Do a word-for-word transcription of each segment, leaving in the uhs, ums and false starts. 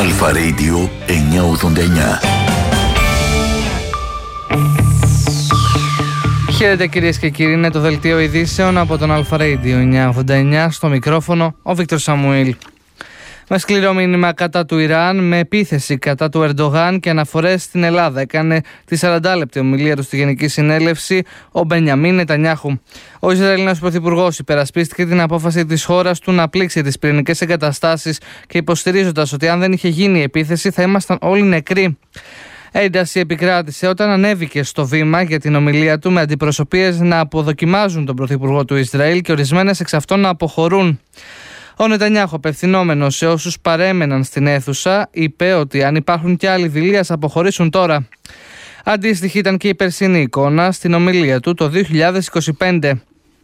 Αλφα Radio εννιακόσια ογδόντα εννιά. Χαίρετε κυρίες και κύριοι, είναι το δελτίο ειδήσεων από τον Αλφα Radio εννιακόσια ογδόντα εννιά, στο μικρόφωνο ο Βίκτορ Σαμουήλ. Με σκληρό μήνυμα κατά του Ιράν, με επίθεση κατά του Ερντογάν και αναφορές στην Ελλάδα, έκανε τη σαραντάλεπτη ομιλία του στη Γενική Συνέλευση ο Μπενιαμίν Νετανιάχου. Ο Ισραηλινός Πρωθυπουργός υπερασπίστηκε την απόφαση της χώρας του να πλήξει τις πυρηνικές εγκαταστάσεις και υποστηρίζοντας ότι αν δεν είχε γίνει η επίθεση θα ήμασταν όλοι νεκροί. Ένταση επικράτησε όταν ανέβηκε στο βήμα για την ομιλία του με αντιπροσωπείες να αποδοκιμάζουν τον Πρωθυπουργό του Ισραήλ και ορισμένες εξ αυτών να αποχωρούν. Ο Νετανιάχου, απευθυνόμενος σε όσους παρέμεναν στην αίθουσα, είπε ότι αν υπάρχουν κι άλλοι δειλοί, ας αποχωρήσουν τώρα. Αντίστοιχη ήταν και η περσινή εικόνα στην ομιλία του το δύο χιλιάδες είκοσι πέντε.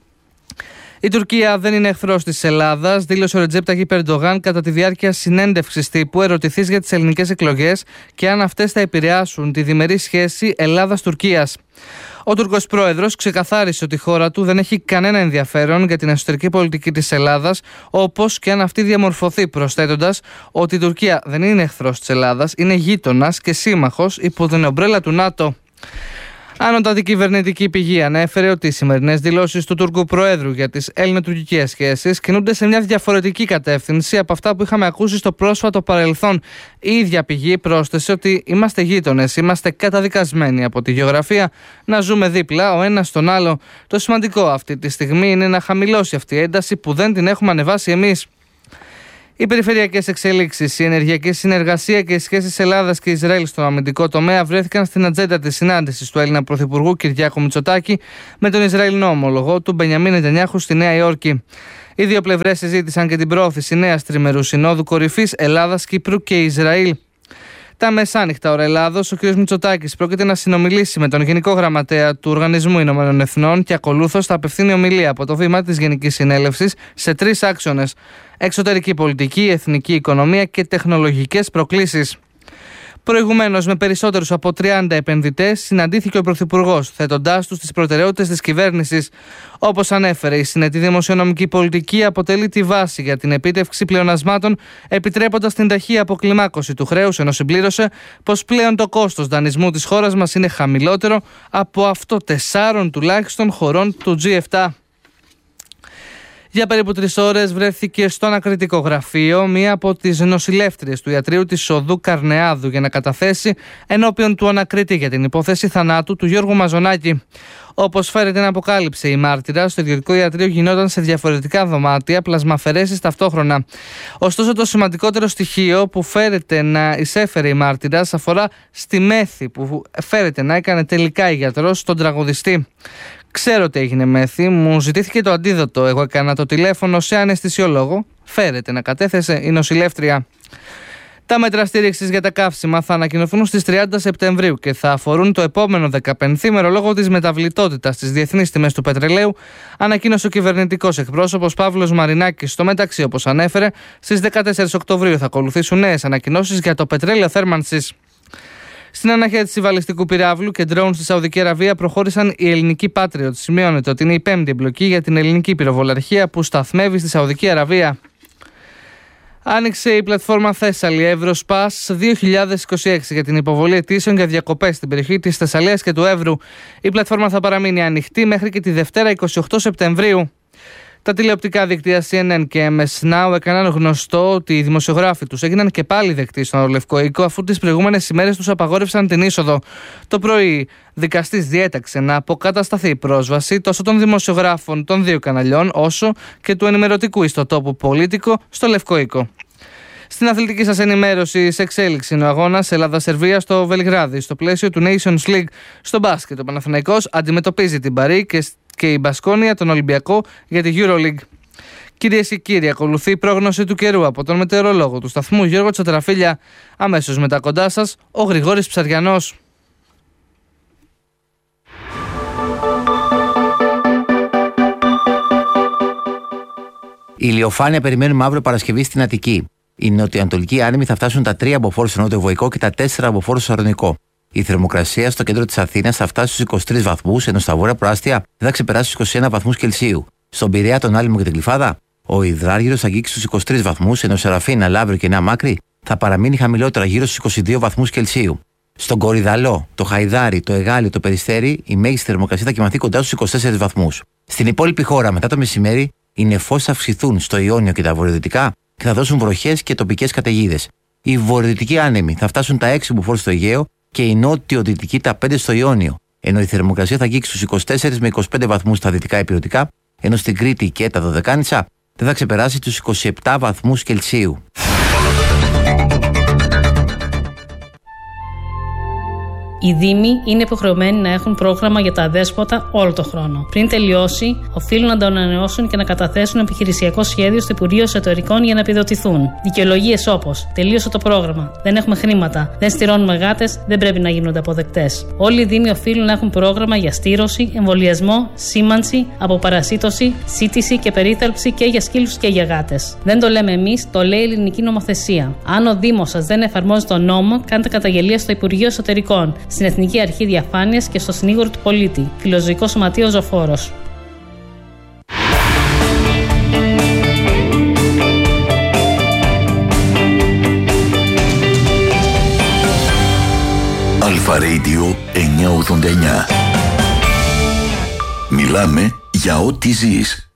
Η Τουρκία δεν είναι εχθρός της Ελλάδας, δήλωσε ο Ρετζέπ Ταγιπ Ερντογάν κατά τη διάρκεια συνέντευξης τύπου, ερωτηθείς για τις ελληνικές εκλογές και αν αυτές θα επηρεάσουν τη διμερή σχέση Ελλάδας-Τουρκίας. Ο Τούρκος πρόεδρος ξεκαθάρισε ότι η χώρα του δεν έχει κανένα ενδιαφέρον για την εσωτερική πολιτική της Ελλάδας, όπως και αν αυτή διαμορφωθεί, προσθέτοντας ότι η Τουρκία δεν είναι εχθρός της Ελλάδας, είναι γείτονας και σύμμαχος υπό την ομπρέλα του ΝΑΤΟ. Ανώτατη κυβερνητική πηγή ανέφερε ότι οι σημερινές δηλώσεις του Τούρκου Προέδρου για τις ελληνοτουρκικές σχέσεις κινούνται σε μια διαφορετική κατεύθυνση από αυτά που είχαμε ακούσει στο πρόσφατο παρελθόν. Η ίδια πηγή πρόσθεσε ότι είμαστε γείτονες, είμαστε καταδικασμένοι από τη γεωγραφία να ζούμε δίπλα ο ένας στον άλλο. Το σημαντικό αυτή τη στιγμή είναι να χαμηλώσει αυτή η ένταση που δεν την έχουμε ανεβάσει εμείς. Οι περιφερειακές εξελίξεις, η ενεργειακή συνεργασία και οι σχέσεις Ελλάδας και Ισραήλ στον αμυντικό τομέα βρέθηκαν στην ατζέντα της συνάντησης του Έλληνα Πρωθυπουργού Κυριάκου Μητσοτάκη με τον Ισραηλινό ομολογό του Μπενιαμίν Νετανιάχου στη Νέα Υόρκη. Οι δύο πλευρές συζήτησαν και την πρόωθηση νέας τριμερούς συνόδου κορυφής Ελλάδας, Κύπρου και Ισραήλ. Τα μεσάνυχτα ώρα Ελλάδος, ο κ. Μητσοτάκης πρόκειται να συνομιλήσει με τον Γενικό Γραμματέα του Οργανισμού Ηνωμένων Εθνών και ακολούθως θα απευθύνει ομιλία από το βήμα της Γενικής Συνέλευσης σε τρεις άξονες: εξωτερική πολιτική, εθνική οικονομία και τεχνολογικές προκλήσεις. Προηγουμένως, με περισσότερους από τριάντα επενδυτές, συναντήθηκε ο Πρωθυπουργός, θέτοντάς τους τις προτεραιότητες της κυβέρνησης. Όπως ανέφερε, η συνετή δημοσιονομική πολιτική αποτελεί τη βάση για την επίτευξη πλεονασμάτων, επιτρέποντας την ταχεία αποκλιμάκωση του χρέους, ενώ συμπλήρωσε πως πλέον το κόστος δανεισμού της χώρας μας είναι χαμηλότερο από αυτό τεσσάρων τουλάχιστον χωρών του τζι επτά. Για περίπου τρεις ώρες βρέθηκε στο ανακριτικό γραφείο μία από τις νοσηλεύτριες του ιατρείου της Οδού Καρνεάδου για να καταθέσει ενώπιον του ανακρίτη για την υπόθεση θανάτου του Γιώργου Μαζονάκη. Όπως φέρεται να αποκάλυψε η μάρτυρα, στο ιδιωτικό ιατρείο γινόταν σε διαφορετικά δωμάτια πλασμαφαιρέσεις ταυτόχρονα. Ωστόσο, το σημαντικότερο στοιχείο που φέρεται να εισέφερε η μάρτυρα αφορά στη μέθη που φέρεται να έκανε τελικά η γιατρός στον τραγουδιστή. Ξέρω τι έγινε μέθη, μου ζητήθηκε το αντίδοτο. Εγώ έκανα το τηλέφωνο σε αναισθησιολόγο. Φέρεται να κατέθεσε η νοσηλεύτρια. Τα μέτρα στήριξης για τα καύσιμα θα ανακοινωθούν στις τριάντα Σεπτεμβρίου και θα αφορούν το επόμενο δεκαπενθήμερο λόγω της μεταβλητότητας στις διεθνείς τιμές του πετρελαίου, ανακοίνωσε ο κυβερνητικός εκπρόσωπος Παύλος Μαρινάκης. Στο μεταξύ, όπως ανέφερε, στις δεκατέσσερις Οκτωβρίου θα ακολουθήσουν νέες ανακοινώσεις για το πετρέλαιο θέρμανσης. Στην αναχέτηση βαλιστικού πυράβλου και ντρόουν στη Σαουδική Αραβία προχώρησαν οι ελληνικοί Patriot. Σημειώνεται ότι είναι η πέμπτη εμπλοκή για την ελληνική πυροβολαρχία που σταθμεύει στη Σαουδική Αραβία. Άνοιξε η πλατφόρμα Θέσσαλη Evrospass δύο χιλιάδες είκοσι έξι για την υποβολή αιτήσεων για διακοπές στην περιοχή της Θεσσαλίας και του Εύρου. Η πλατφόρμα θα παραμείνει ανοιχτή μέχρι και τη Δευτέρα εικοστή ογδόη Σεπτεμβρίου. Τα τηλεοπτικά δίκτυα σι εν εν και εμ ες Now έκαναν γνωστό ότι οι δημοσιογράφοι τους έγιναν και πάλι δεκτοί στον Λευκό Οίκο, αφού τις προηγούμενες ημέρες τους απαγόρευσαν την είσοδο. Το πρωί, δικαστής διέταξε να αποκατασταθεί η πρόσβαση τόσο των δημοσιογράφων των δύο καναλιών, όσο και του ενημερωτικού ιστοτόπου Πολίτικο στο Λευκό Οίκο. Στην αθλητική σας ενημέρωση, σε εξέλιξη είναι ο αγώνας Ελλάδα-Σερβία στο Βελιγράδι. Στο πλαίσιο του Nations League στο μπάσκετ, ο Παναθηναϊκός αντιμετωπίζει την Παρί και και η Μπασκόνια τον Ολυμπιακό για τη EuroLeague. Κυρίες και κύριοι, ακολουθεί η πρόγνωση του καιρού από τον μετεωρολόγο του σταθμού Γιώργο Τσατραφίλια. Αμέσως μετά κοντά σας, ο Γρηγόρης Ψαριανός. Η ηλιοφάνεια περιμένουμε αύριο Παρασκευή στην Αττική. Οι νοτιοανατολικοί άνεμοι θα φτάσουν τα τρία μποφόρ στο νότιο Βοϊκό και τα τέσσερα μποφόρ στο Σαρονικό. Η θερμοκρασία στο κέντρο της Αθήνας θα φτάσει στους είκοσι τρεις βαθμούς, ενώ στα βόρεια προάστια δεν θα ξεπεράσει στους είκοσι ένα βαθμούς Κελσίου. Στον Πειραιά, τον Άλυμο και την Γλυφάδα, ο υδράργυρος θα αγγίξει στους είκοσι τρεις βαθμούς, ενώ Σεραφίνα, Λαύριο και Νέα Μάκρη θα παραμείνει χαμηλότερα, γύρω στους είκοσι δύο βαθμούς Κελσίου. Στον Κορυδαλό, το Χαϊδάρι, το Εγάλιο, το Περιστέρι, η μέγιστη θερμοκρασία θα κοιμαθεί κοντά στους είκοσι τέσσερις βαθμούς. Στην υπόλοιπη χώρα, μετά το μεσημέρι, οι νεφώσεις θα αυξηθούν στο Ιόνιο και τα βορειοδυτικά και θα δώσουν βροχές και τοπικές καταιγίδες. Οι βορειοδυτικοί άνεμοι θα φτάσουν τα έξι μποφόρ στο Αιγαίο και οι νότιο-δυτικοί τα πέντε στο Ιόνιο. Ενώ η θερμοκρασία θα αγγίξει στους είκοσι τέσσερις με είκοσι πέντε βαθμούς στα δυτικά ηπειρωτικά, ενώ στην Κρήτη και τα Δωδεκάνησα δεν θα ξεπεράσει τους είκοσι επτά βαθμούς Κελσίου. Οι Δήμοι είναι υποχρεωμένοι να έχουν πρόγραμμα για τα αδέσποτα όλο τον χρόνο. Πριν τελειώσει, οφείλουν να το ανανεώσουν και να καταθέσουν επιχειρησιακό σχέδιο στο Υπουργείο Εσωτερικών για να επιδοτηθούν. Δικαιολογίες όπως τελείωσε το πρόγραμμα, δεν έχουμε χρήματα, δεν στηρώνουμε γάτες, δεν πρέπει να γίνονται αποδεκτές. Όλοι οι Δήμοι οφείλουν να έχουν πρόγραμμα για στήρωση, εμβολιασμό, σήμανση, αποπαρασίτωση, σύτηση και περίθαλψη και για σκύλους και για γάτες. Δεν το λέμε εμείς, το λέει η ελληνική νομοθεσία. Αν ο Δήμος σας δεν εφαρμόζει τον νόμο, κάντε καταγγελία στο Υπουργείο Εσωτερικών, στην Εθνική Αρχή Διαφάνειας και στο Συνήγορο του Πολίτη. Φιλοζωικό Σωματείο Ζωφόρος. Αλφα Radio εννιακόσια ογδόντα εννιά. Μιλάμε για ό,τι ζεις.